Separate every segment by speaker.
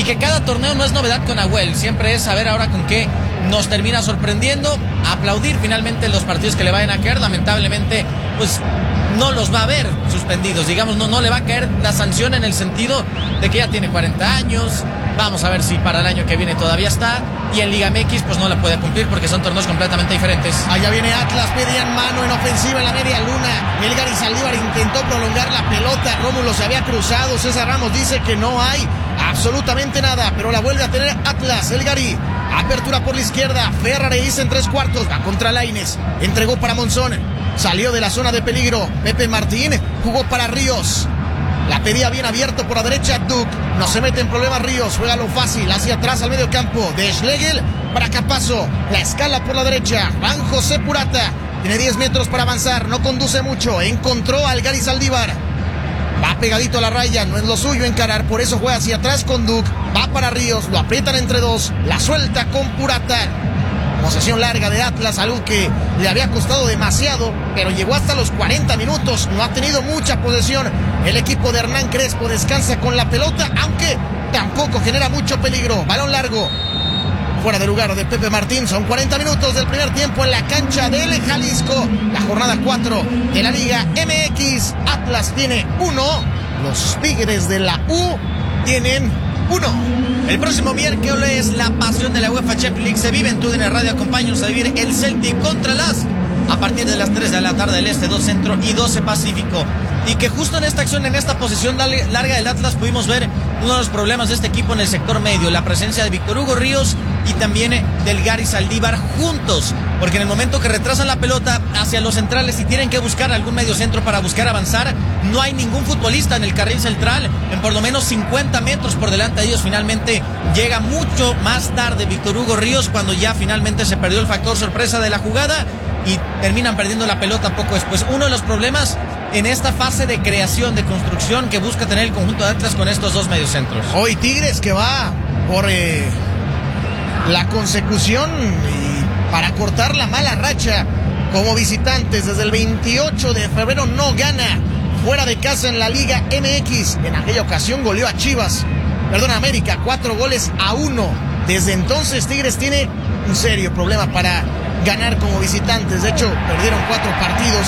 Speaker 1: y que cada torneo no es novedad con Nahuel, siempre es saber ahora con qué nos termina sorprendiendo, aplaudir finalmente los partidos que le vayan a caer. Lamentablemente pues no los va a ver suspendidos, digamos, no le va a caer la sanción en el sentido de que ya tiene 40 años, vamos a ver si para el año que viene todavía está, y en Liga MX pues no la puede cumplir porque son torneos completamente diferentes.
Speaker 2: Allá viene Atlas, pedían mano en ofensiva en la media luna, el Gary Saldívar intentó prolongar la pelota, Rómulo se había cruzado, César Ramos dice que no hay absolutamente nada, pero la vuelve a tener Atlas, el Gary. Apertura por la izquierda, Ferraréis en 3/4, va contra Lainez, entregó para Monzón, salió de la zona de peligro, Pepe Martín jugó para Ríos, la pedía bien abierto por la derecha Duke, no se mete en problemas Ríos, juega lo fácil, hacia atrás al medio campo, de Schlegel para Capazo, la escala por la derecha, Juan José Purata, tiene 10 metros para avanzar, no conduce mucho, encontró al Gary Saldívar, va pegadito a la raya, no es lo suyo encarar, por eso juega hacia atrás con Duke, va para Ríos, lo aprietan entre dos, la suelta con Purata. Posesión larga de Atlas, algo que le había costado demasiado, pero llegó hasta los 40 minutos, no ha tenido mucha posesión. El equipo de Hernán Crespo descansa con la pelota, aunque tampoco genera mucho peligro. Balón largo, fuera de lugar de Pepe Martín. Son 40 minutos del primer tiempo en la cancha del Jalisco. La jornada 4 de la Liga MX. Atlas tiene 1, los Tigres de la U tienen 1.
Speaker 1: El próximo miércoles la pasión de la UEFA Champions League se vive en TUDN Radio. Acompáñanos a vivir el Celtic contra las a partir de las 3 de la tarde del Este, 2 Centro y 12 Pacífico. Y que justo en esta acción, en esta posición larga del Atlas, pudimos ver uno de los problemas de este equipo en el sector medio, la presencia de Víctor Hugo Ríos y también del Gary Saldívar juntos, porque en el momento que retrasan la pelota hacia los centrales y tienen que buscar algún medio centro para buscar avanzar, no hay ningún futbolista en el carril central, en por lo menos 50 metros por delante de ellos. Finalmente llega mucho más tarde Víctor Hugo Ríos, cuando ya finalmente se perdió el factor sorpresa de la jugada y terminan perdiendo la pelota poco después. Uno de los problemas en esta fase de creación, de construcción que busca tener el conjunto de Atlas con estos dos mediocentros.
Speaker 2: Hoy Tigres que va por la consecución y para cortar la mala racha como visitantes. Desde el 28 de febrero no gana fuera de casa en la Liga MX. En aquella ocasión goleó a Chivas, América, 4-1. Desde entonces Tigres tiene un serio problema para ganar como visitantes. De hecho, perdieron 4 partidos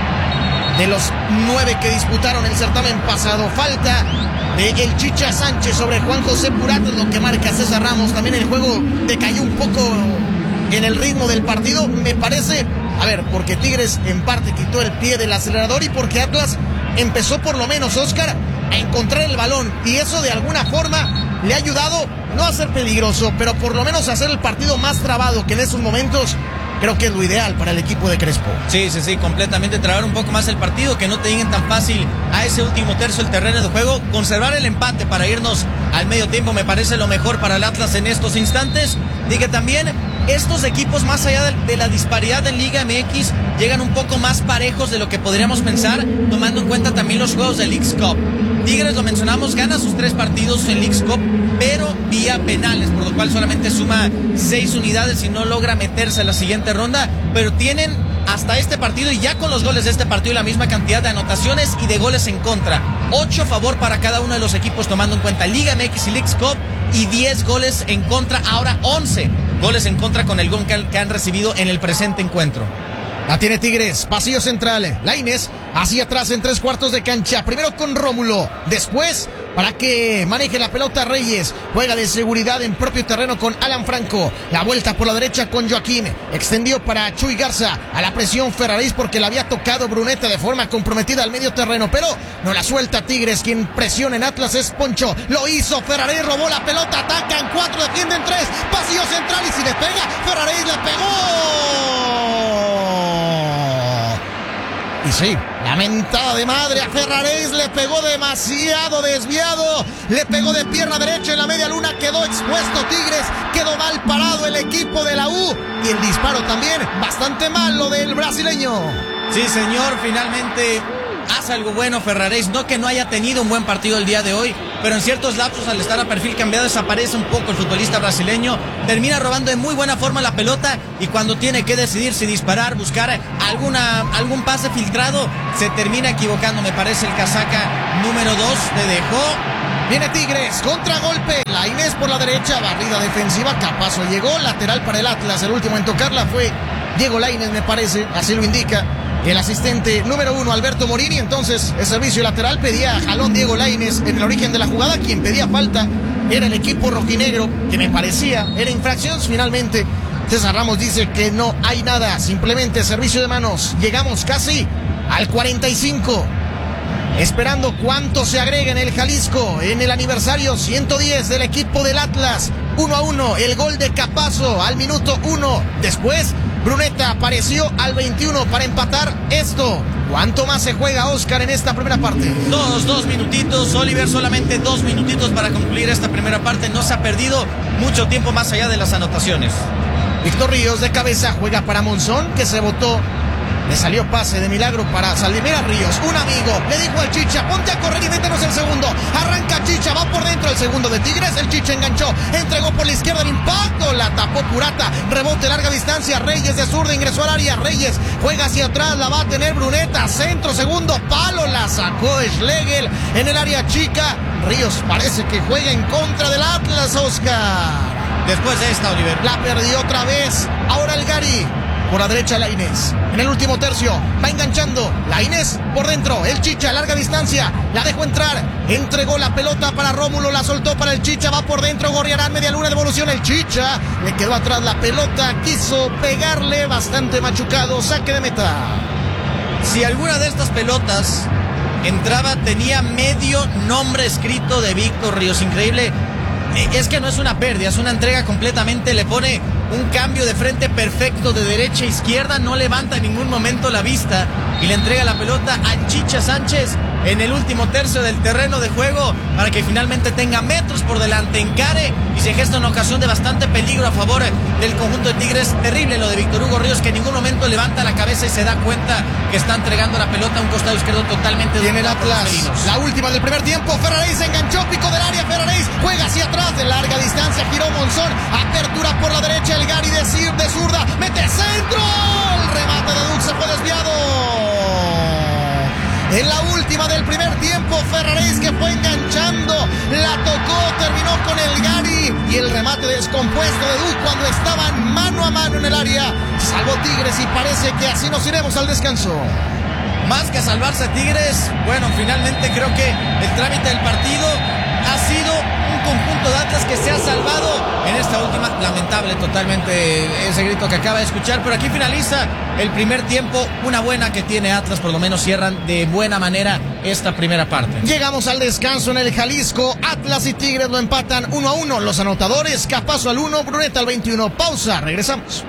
Speaker 2: de los 9 que disputaron el certamen pasado. Falta de el Chicha Sánchez sobre Juan José Purata, lo que marca César Ramos. También el juego decayó un poco en el ritmo del partido, me parece. A ver, porque Tigres en parte quitó el pie del acelerador y porque Atlas empezó, por lo menos, Oscar, a encontrar el balón. Y eso de alguna forma le ha ayudado, no a ser peligroso, pero por lo menos a hacer el partido más trabado, que en esos momentos creo que es lo ideal para el equipo de Crespo.
Speaker 1: Sí, completamente trabar un poco más el partido, que no te lleguen tan fácil a ese último tercio del terreno de juego, conservar el empate para irnos al medio tiempo me parece lo mejor para el Atlas en estos instantes, y que también estos equipos, más allá de la disparidad en Liga MX, llegan un poco más parejos de lo que podríamos pensar, tomando en cuenta también los juegos de Leagues Cup. Tigres, lo mencionamos, gana sus 3 partidos en Leagues Cup, pero vía penales, por lo cual solamente suma 6 unidades y no logra meterse a la siguiente ronda, pero tienen hasta este partido, y ya con los goles de este partido, la misma cantidad de anotaciones y de goles en contra. 8 a favor para cada uno de los equipos, tomando en cuenta Liga MX y Leagues Cup, y 10 goles en contra, ahora 11 goles en contra con el gol que han recibido en el presente encuentro.
Speaker 2: La tiene Tigres, pasillo central, Lainez hacia atrás en 3/4 de cancha, primero con Rómulo, después para que maneje la pelota Reyes, juega de seguridad en propio terreno con Alan Franco, la vuelta por la derecha con Joaquín, extendió para Chuy Garza, a la presión Ferraréis porque le había tocado Bruneta de forma comprometida al medio terreno, pero no la suelta Tigres. Quien presiona en Atlas es Poncho, lo hizo, Ferraréis robó la pelota, atacan 4, defienden 3, pasillo central y si le pega, Ferraréis le pegó. Y sí, la mentada de madre a Ferraréis, le pegó demasiado desviado, le pegó de pierna derecha en la media luna, quedó expuesto Tigres, quedó mal parado el equipo de la U, y el disparo también bastante malo del brasileño.
Speaker 1: Sí, señor, finalmente hace algo bueno Ferraréis, no que no haya tenido un buen partido el día de hoy, pero en ciertos lapsos, al estar a perfil cambiado, desaparece un poco el futbolista brasileño, termina robando de muy buena forma la pelota, y cuando tiene que decidir si disparar, buscar algún pase filtrado, se termina equivocando. Me parece el casaca número 2 le dejó.
Speaker 2: Viene Tigres, contragolpe, Lainez Lainez por la derecha, barrida defensiva, Capazo llegó, lateral para el Atlas. El último en tocarla fue Diego Lainez, me parece, así lo indica el asistente número 1, Alberto Morini. Entonces, el servicio lateral pedía jalón Diego Lainez en el origen de la jugada. Quien pedía falta era el equipo rojinegro, que me parecía era infracción. Finalmente, César Ramos dice que no hay nada, simplemente servicio de manos. Llegamos casi al 45. Esperando cuánto se agrega en el Jalisco en el aniversario 110 del equipo del Atlas. 1-1, el gol de Capazo al minuto 1. Después, Bruneta apareció al 21 para empatar esto. ¿Cuánto más se juega, Oscar, en esta primera parte?
Speaker 1: Dos minutitos, Oliver, solamente 2 minutitos para concluir esta primera parte. No se ha perdido mucho tiempo más allá de las anotaciones.
Speaker 2: Víctor Ríos de cabeza juega para Monzón, que se botó. Le salió pase de milagro para Saldimira Ríos. Un amigo le dijo al Chicha: ponte a correr y métenos el segundo. Arranca Chicha, va por dentro el segundo de Tigres. El Chicha enganchó, entregó por la izquierda el impacto. La tapó Purata. Rebote larga distancia. Reyes de zurda ingresó al área. Reyes juega hacia atrás. La va a tener Bruneta. Centro, segundo palo. La sacó Schlegel en el área chica. Ríos parece que juega en contra del Atlas, Oscar.
Speaker 1: Después de esta, Oliver.
Speaker 2: La perdió otra vez. Ahora el Gary. Por la derecha Lainez, en el último tercio, va enganchando, Lainez por dentro, el Chicha, larga distancia, la dejó entrar, entregó la pelota para Rómulo, la soltó para el Chicha, va por dentro, Gorriarán, media luna, devolución, el Chicha, le quedó atrás la pelota, quiso pegarle, bastante machucado, saque de meta.
Speaker 1: Si alguna de estas pelotas entraba, tenía medio nombre escrito de Víctor Ríos, increíble. Es que no es una pérdida, es una entrega completamente, le pone un cambio de frente perfecto de derecha a izquierda, no levanta en ningún momento la vista y le entrega la pelota a Chicha Sánchez en el último tercio del terreno de juego para que finalmente tenga metros por delante, encare y se gesta una ocasión de bastante peligro a favor del conjunto de Tigres. Terrible lo de Víctor Hugo Ríos, que en ningún momento levanta la cabeza y se da cuenta que está entregando la pelota a un costado izquierdo totalmente.
Speaker 2: Tiene el Atlas, la última del primer tiempo. Ferraréis se enganchó, pico del área, Ferraréis juega hacia atrás de larga distancia, giró Monzón, apertura por la derecha, el Gary de zurda, mete centro, el remate de Dux se fue desviado. En la última del primer tiempo, Ferraréis, que fue enganchando, la tocó, terminó con el Gary y el remate descompuesto de Dux cuando estaban mano a mano en el área. Salvó Tigres y parece que así nos iremos al descanso.
Speaker 1: Más que salvarse Tigres, bueno, finalmente creo que el trámite del partido ha sido un conjunto de Atlas que se ha salvado en esta última. Lamentable totalmente ese grito que acaba de escuchar, pero aquí finaliza el primer tiempo. Una buena que tiene Atlas, por lo menos cierran de buena manera esta primera parte.
Speaker 2: Llegamos al descanso en el Jalisco. Atlas y Tigres lo empatan 1-1. Los anotadores: Capazo al 1, Bruneta al 21. Pausa, regresamos.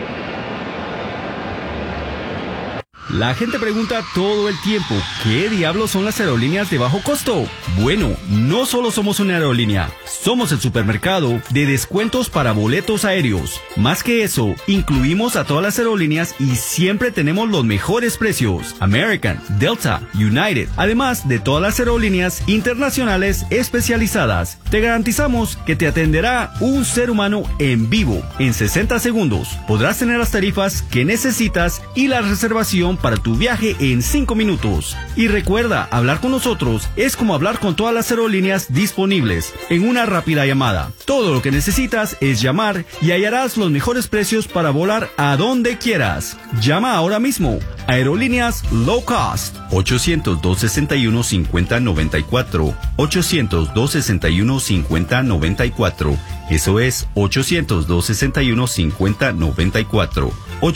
Speaker 3: La gente pregunta todo el tiempo, ¿qué diablos son las aerolíneas de bajo costo? Bueno, no solo somos una aerolínea, somos el supermercado de descuentos para boletos aéreos. Más que eso, incluimos a todas las aerolíneas y siempre tenemos los mejores precios. American, Delta, United, además de todas las aerolíneas internacionales especializadas. Te garantizamos que te atenderá un ser humano en vivo. En 60 segundos podrás tener las tarifas que necesitas y la reservación para tu viaje en 5 minutos. Y recuerda, hablar con nosotros es como hablar con todas las aerolíneas disponibles en una rápida llamada. Todo lo que necesitas es llamar y hallarás los mejores precios para volar a donde quieras. Llama ahora mismo. Aerolíneas Low Cost. 800-261-5094. 800-261-5094. Eso es 800-261-5094.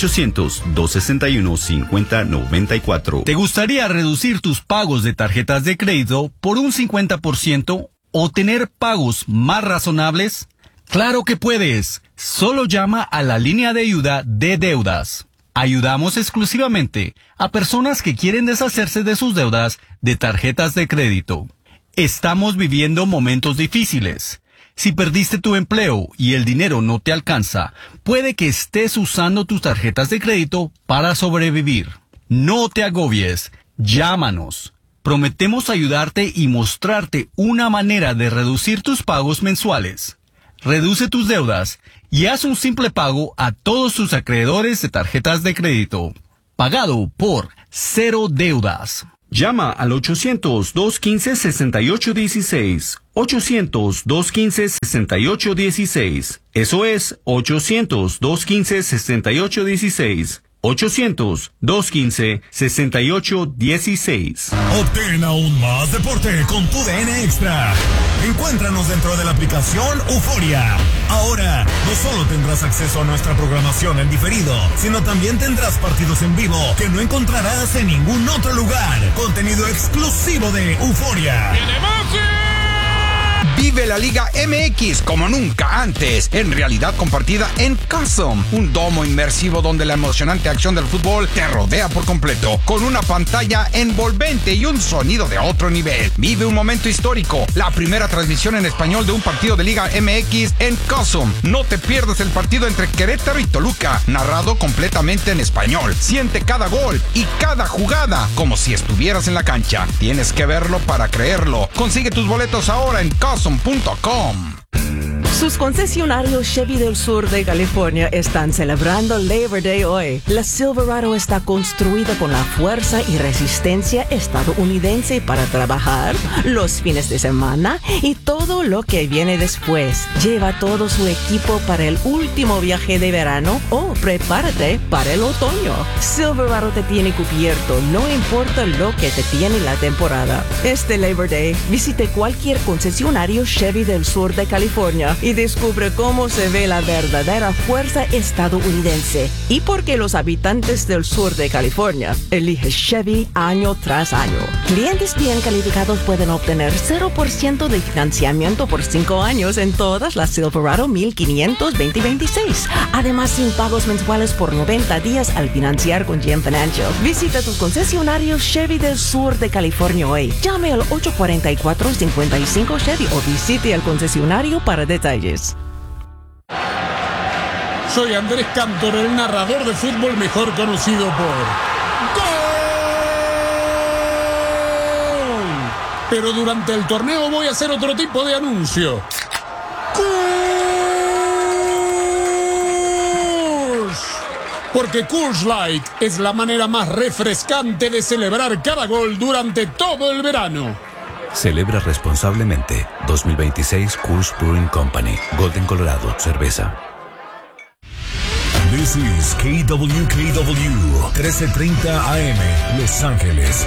Speaker 3: 800-261-5094. ¿Te gustaría reducir tus pagos de tarjetas de crédito por un 50% o tener pagos más razonables? ¡Claro que puedes! Solo llama a la línea de ayuda de deudas. Ayudamos exclusivamente a personas que quieren deshacerse de sus deudas de tarjetas de crédito. Estamos viviendo momentos difíciles. Si perdiste tu empleo y el dinero no te alcanza, puede que estés usando tus tarjetas de crédito para sobrevivir. No te agobies. Llámanos. Prometemos ayudarte y mostrarte una manera de reducir tus pagos mensuales. Reduce tus deudas y haz un simple pago a todos tus acreedores de tarjetas de crédito. Pagado por Cero Deudas. Llama al 800-215-6816. 800-215-6816. Eso es 800-215-6816. 800-215-6816.
Speaker 4: Obtén aún más deporte con tu DN Extra. Encuéntranos dentro de la aplicación Euforia. Ahora, no solo tendrás acceso a nuestra programación en diferido, sino también tendrás partidos en vivo que no encontrarás en ningún otro lugar. Contenido exclusivo de Euforia.
Speaker 5: Vive la Liga MX como nunca antes, en realidad compartida en Custom, un domo inmersivo donde la emocionante acción del fútbol te rodea por completo, con una pantalla envolvente y un sonido de otro nivel. Vive un momento histórico, la primera transmisión en español de un partido de Liga MX en Custom. No te pierdas el partido entre Querétaro y Toluca, narrado completamente en español. Siente cada gol y cada jugada como si estuvieras en la cancha. Tienes que verlo para creerlo. Consigue tus boletos ahora en Custom.com.
Speaker 6: Sus concesionarios Chevy del sur de California están celebrando Labor Day hoy. La Silverado está construida con la fuerza y resistencia estadounidense para trabajar los fines de semana y todo lo que viene después. Lleva todo su equipo para el último viaje de verano o prepárate para el otoño. Silverado te tiene cubierto, no importa lo que te tiene la temporada. Este Labor Day, visite cualquier concesionario Chevy del sur de California y descubre cómo se ve la verdadera fuerza estadounidense y por qué los habitantes del sur de California eligen Chevy año tras año. Clientes bien calificados pueden obtener 0% de financiamiento por 5 años en todas las Silverado 1500 2026. Además, sin pagos mensuales por 90 días al financiar con GM Financial. Visita tus concesionarios Chevy del sur de California hoy. Llame al 844-55 Chevy o visite el concesionario para detalles.
Speaker 7: Soy Andrés Cantor, el narrador de fútbol mejor conocido por ¡Gol! Pero durante el torneo voy a hacer otro tipo de anuncio. ¡Coors! Porque Coors Light es la manera más refrescante de celebrar cada gol durante todo el verano.
Speaker 8: Celebra responsablemente. 2026 Coors Brewing Company. Golden, Colorado. Cerveza.
Speaker 4: This is KWKW 1330 AM, Los Ángeles.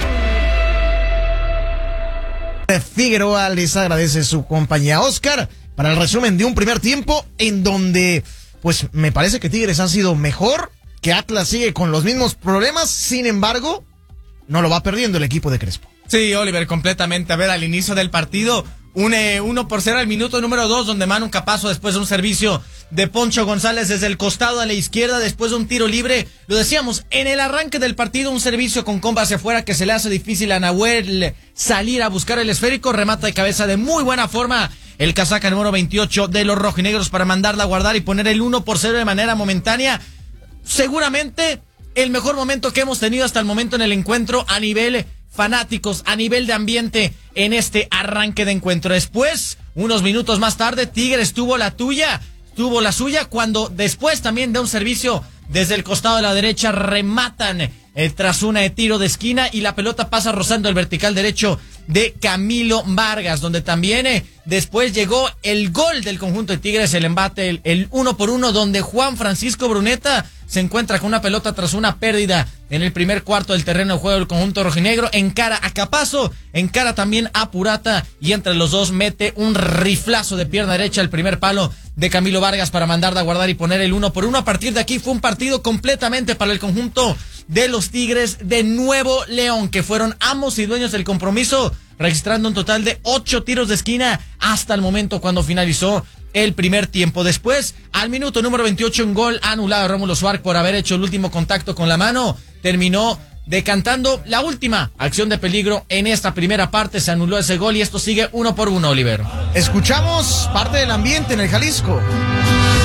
Speaker 2: Figueroa les agradece su compañía. Oscar, para el resumen de un primer tiempo en donde, pues, me parece que Tigres ha sido mejor, que Atlas sigue con los mismos problemas, sin embargo, no lo va perdiendo el equipo de Crespo.
Speaker 1: Sí, Oliver, completamente. A ver, al inicio del partido, 1-0 al minuto número 2, donde Manu Capazo, después de un servicio de Poncho González desde el costado a la izquierda, después de un tiro libre, lo decíamos, en el arranque del partido, un servicio con comba hacia afuera que se le hace difícil a Nahuel salir a buscar el esférico, remata de cabeza de muy buena forma el casaca número 28 de los rojinegros para mandarla a guardar y poner el 1-0 de manera momentánea. Seguramente el mejor momento que hemos tenido hasta el momento en el encuentro a nivel fanáticos, a nivel de ambiente en este arranque de encuentro. Después, unos minutos más tarde, Tigres tuvo la suya cuando después también de un servicio desde el costado de la derecha rematan tras una de tiro de esquina y la pelota pasa rozando el vertical derecho de Camilo Vargas, donde también después llegó el gol del conjunto de Tigres, el embate, el 1-1, donde Juan Francisco Bruneta se encuentra con una pelota tras una pérdida en el primer cuarto del terreno de juego del conjunto rojinegro, encara a Capazo, encara también a Purata y entre los dos mete un riflazo de pierna derecha al primer palo de Camilo Vargas para mandarla a guardar y poner el 1-1. A partir de aquí fue un partido completamente para el conjunto de los Tigres de Nuevo León, que fueron amos y dueños del compromiso, registrando un total de 8 tiros de esquina hasta el momento cuando finalizó el primer tiempo. Después, al minuto número 28, un gol anulado a Rómulo Suárez por haber hecho el último contacto con la mano. Terminó decantando la última acción de peligro en esta primera parte. Se anuló ese gol y esto sigue 1-1, Oliver.
Speaker 2: Escuchamos parte del ambiente en el Jalisco.